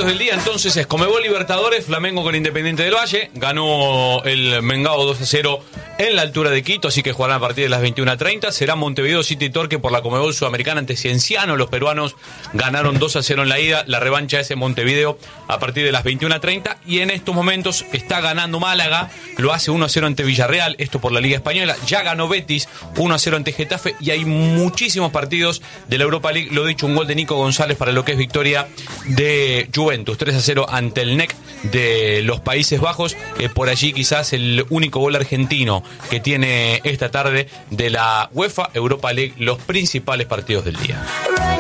partidos del día entonces es Conmebol Libertadores, Flamengo con Independiente del Valle. Ganó el Mengao 2-0 en la altura de Quito, así que jugarán a partir de las 21:30. Será Montevideo City Torque por la Conmebol Sudamericana ante Cienciano. Los peruanos ganaron 2-0 en la ida. La revancha es en Montevideo a partir de las 21:30. Y en estos momentos está ganando Málaga. Lo hace 1-0 ante Villarreal. Esto por la Liga Española. Ya ganó Betis 1-0 ante Getafe. Y hay muchísimos partidos de la Europa League. Lo dicho, un gol de Nico González para lo que es victoria de Juventus. 3-0 ante el NEC de los Países Bajos. Por allí quizás el único gol argentino que tiene esta tarde de la UEFA Europa League, los principales partidos del día.